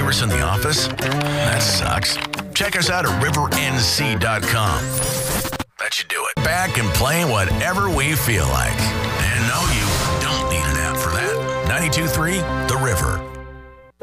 us in the office? That sucks. Check us out at rivernc.com. That should do it. Back and playing whatever we feel like. And no, you don't need an app for that. 92.3 The River.